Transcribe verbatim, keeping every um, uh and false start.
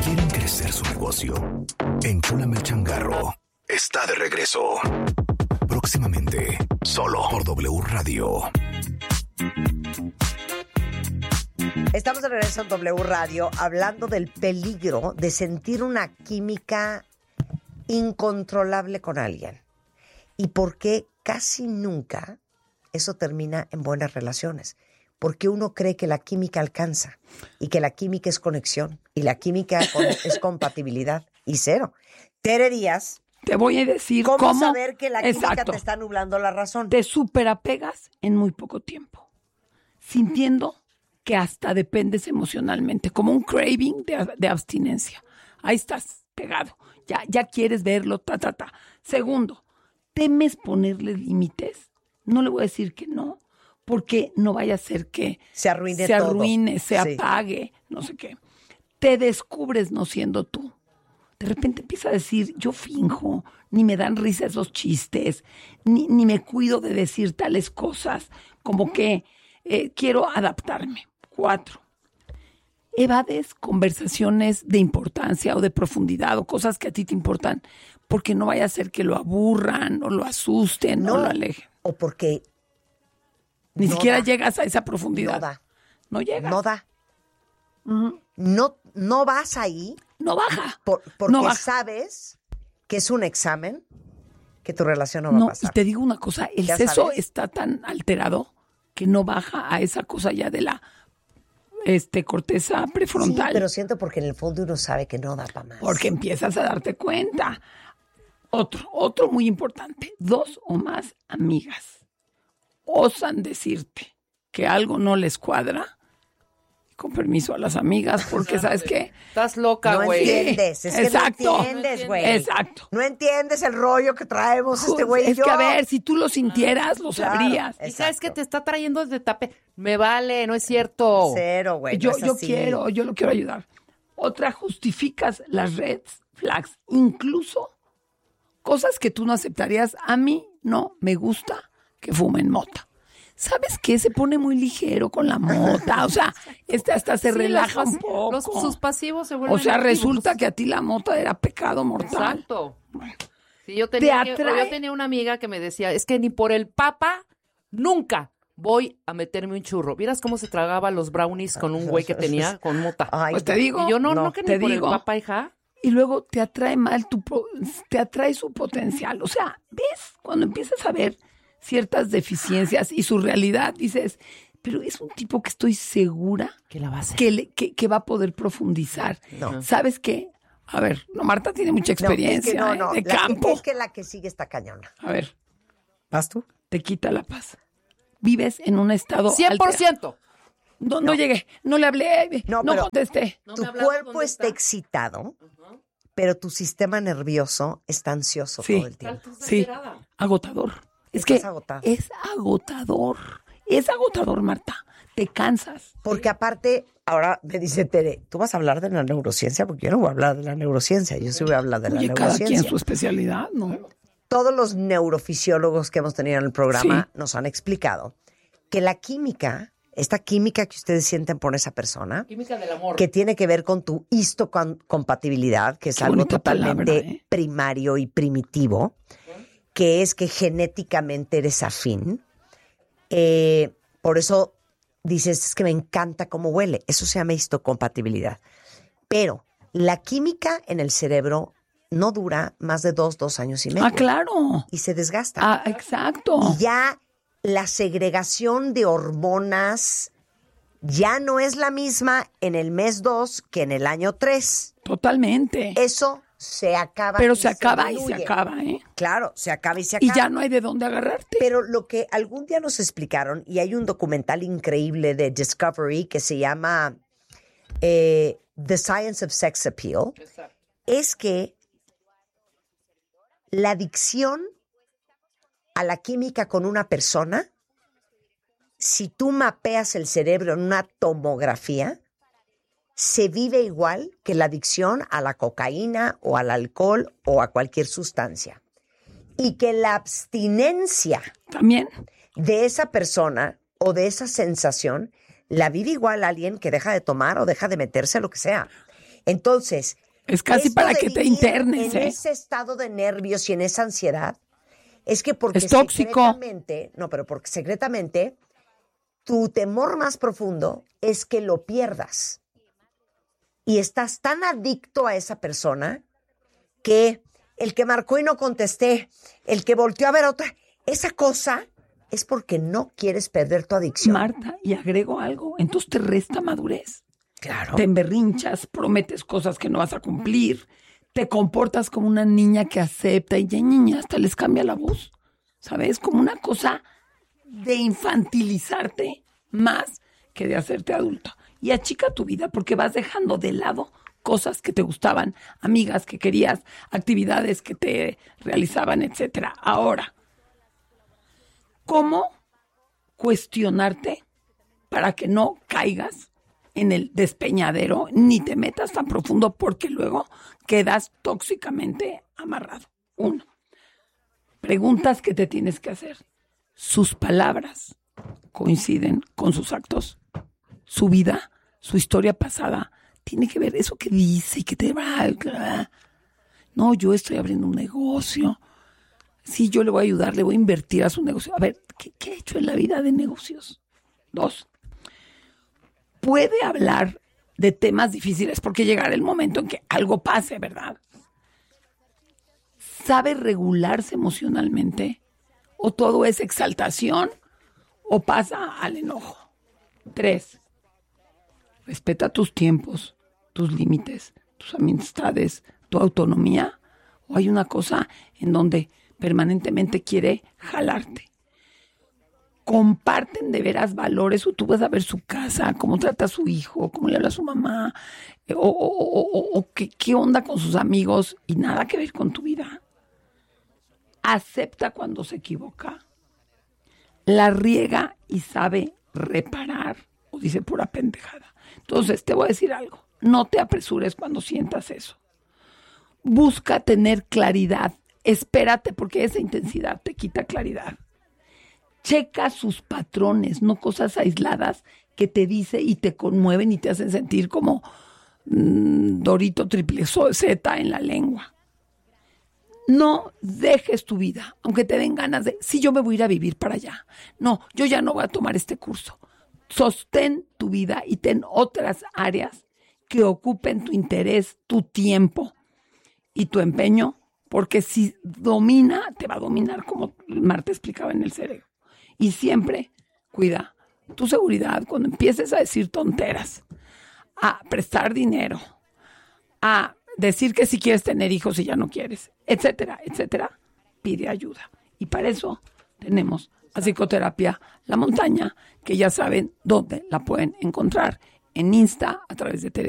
quieren crecer su negocio? Enchúlame el changarro. Está de regreso. Próximamente, solo por W Radio. Estamos de regreso en W Radio hablando del peligro de sentir una química incontrolable con alguien y por qué casi nunca eso termina en buenas relaciones. Porque uno cree que la química alcanza y que la química es conexión y la química es compatibilidad y cero. Tere Díaz, te voy a decir cómo, cómo saber que la química exacto, te está nublando la razón. Te superapegas en muy poco tiempo, sintiendo que hasta dependes emocionalmente, como un craving de, de abstinencia. Ahí estás pegado, ya, ya quieres verlo, ta, ta, ta. Segundo, temes ponerle límites. No le voy a decir que no, porque no vaya a ser que se arruine, se, todo. arruine, se sí. apague, no sé qué. Te descubres no siendo tú. De repente empieza a decir, yo finjo, ni me dan risa esos chistes, ni, ni me cuido de decir tales cosas, como que eh, quiero adaptarme. Cuatro, evades conversaciones de importancia o de profundidad o cosas que a ti te importan, porque no vaya a ser que lo aburran o lo asusten no, o lo alejen. O porque Ni no siquiera da. llegas a esa profundidad. No da. No llegas. No da. Uh-huh. No, no vas ahí. No baja. Por, porque no baja. sabes que es un examen que tu relación no va no, a pasar. Y te digo una cosa, el ya seso sabes. está tan alterado que no baja a esa cosa ya de la este, corteza prefrontal. Sí, pero siento porque en el fondo uno sabe que no da para más. Porque empiezas a darte cuenta. Otro, otro muy importante. Dos o más amigas osan decirte que algo no les cuadra. Con permiso a las amigas, porque ¿sabes qué? Estás loca, güey. No entiendes, es que Exacto. no entiendes, güey. Exacto. No entiendes el rollo que traemos este güey y Es yo. que a ver, si tú lo sintieras, lo Claro. sabrías. Y sabes que te está trayendo desde tape. Me vale, no es cierto. Cero, güey. Yo, no es yo así. quiero, yo lo quiero ayudar. Otra, justificas las red flags, incluso cosas que tú no aceptarías. A mí no me gusta que fumen mota. ¿Sabes qué? Se pone muy ligero con la mota. O sea, este hasta se Sí, relaja los un pas- poco. los- sus pasivos se vuelven O sea, activos. resulta que a ti la mota era pecado mortal. Exacto. Bueno. Sí, yo, tenía que- atrae? yo tenía una amiga que me decía, es que ni por el papa, nunca voy a meterme un churro. ¿Vieras cómo se tragaba los brownies con un güey que tenía con mota? Ay, Pues te digo. Y yo, no, no, no, que te ni por digo. el papa, hija. Y luego te atrae mal tu, po- te atrae su potencial. O sea, ¿ves? Cuando empiezas a ver ciertas deficiencias y su realidad, dices, pero es un tipo que estoy segura ¿Qué la va a hacer? que, le- que, que va a poder profundizar. No. ¿Sabes qué? A ver, no, Marta tiene mucha No, es experiencia que no, ¿eh? no. de La que- campo. es que la que sigue está cañona. A ver, ¿Vas tú? te quita la paz. Vives en un estado cien por alterado. ciento. No, no llegué, no le hablé, No, no, pero- contesté. No Tu me hablaste, cuerpo ¿dónde está excitado, pero tu sistema nervioso está ansioso Sí. todo el tiempo. Sí, agotador. Es que Estás agotada. es agotador. Es agotador, Marta. Te cansas. Porque aparte, ahora me dice Tere, ¿tú vas a hablar de la neurociencia? Porque yo no voy a hablar de la neurociencia, yo sí voy a hablar de la Oye, cada quien neurociencia. su especialidad, ¿no? Todos los neurofisiólogos que hemos tenido en el programa Sí. nos han explicado que la química, esta química que ustedes sienten por esa persona, Química del amor. que tiene que ver con tu histocompatibilidad, que es Qué algo bonita totalmente palabra, ¿eh? primario y primitivo, que es que genéticamente eres afín. Eh, por eso dices, es que me encanta cómo huele. Eso se llama histocompatibilidad. Pero la química en el cerebro no dura más de dos, dos años y medio. Ah, claro. Y se desgasta. Ah, exacto. Y ya la segregación de hormonas ya no es la misma en el mes dos que en el año tres. Totalmente. Eso se acaba. Pero y se acaba y se diluye. acaba, ¿eh? Claro, se acaba y se acaba. Y ya no hay de dónde agarrarte. Pero lo que algún día nos explicaron, y hay un documental increíble de Discovery que se llama eh, The Science of Sex Appeal, es que la adicción a la química con una persona, si tú mapeas el cerebro en una tomografía, se vive igual que la adicción a la cocaína o al alcohol o a cualquier sustancia. Y que la abstinencia También. de esa persona o de esa sensación la vive igual alguien que deja de tomar o deja de meterse, lo que sea. Entonces, es casi esto para de que te vivir internes, en ¿eh? ese estado de nervios y en esa ansiedad, es que porque es tóxico. secretamente, no, pero porque secretamente tu temor más profundo es que lo pierdas. Y estás tan adicto a esa persona que el que marcó y no contesté, el que volteó a ver a otra, esa cosa es porque no quieres perder tu adicción. Marta, y agrego algo, entonces te resta madurez. Claro. Te emberrinchas, prometes cosas que no vas a cumplir, te comportas como una niña que acepta y ya niña hasta les cambia la voz, ¿sabes? Como una cosa de infantilizarte más que de hacerte adulta. Y achica tu vida porque vas dejando de lado cosas que te gustaban, amigas que querías, actividades que te realizaban, etcétera. Ahora, ¿cómo cuestionarte para que no caigas en el despeñadero ni te metas tan profundo porque luego quedas tóxicamente amarrado? Uno, preguntas que te tienes que hacer. ¿Sus palabras coinciden con sus actos? ¿Su vida, su historia pasada, tiene que ver eso que dice y que te va? No, yo estoy abriendo un negocio. Sí, yo le voy a ayudar, le voy a invertir a su negocio. A ver, ¿qué, qué he hecho en la vida de negocios? Dos, puede hablar de temas difíciles porque llegará el momento en que algo pase, ¿verdad? ¿Sabe regularse emocionalmente? ¿O todo es exaltación? ¿O pasa al enojo? Tres, respeta tus tiempos, tus límites, tus amistades, tu autonomía. ¿O hay una cosa en donde permanentemente quiere jalarte? ¿Comparten de veras valores? O tú vas a ver su casa, cómo trata a su hijo, cómo le habla a su mamá, o, o, o, o, o qué, qué onda con sus amigos y nada que ver con tu vida. Acepta cuando se equivoca, la riega y sabe reparar, o dice pura pendejada. Entonces te voy a decir algo, no te apresures cuando sientas eso. Busca tener claridad, espérate porque esa intensidad te quita claridad. Checa sus patrones, no cosas aisladas que te dice y te conmueven y te hacen sentir como mmm, Dorito triple Z en la lengua. No dejes tu vida, aunque te den ganas de, sí, yo me voy a ir a vivir para allá. No, yo ya no voy a tomar este curso. Sostén tu vida y ten otras áreas que ocupen tu interés, tu tiempo y tu empeño, porque si domina, te va a dominar como Marta explicaba en el cerebro. Y siempre cuida tu seguridad cuando empieces a decir tonteras, a prestar dinero, a decir que si quieres tener hijos y ya no quieres, etcétera, etcétera, pide ayuda. Y para eso tenemos a Psicoterapia La Montaña, que ya saben dónde la pueden encontrar, en Insta, a través de Teresa.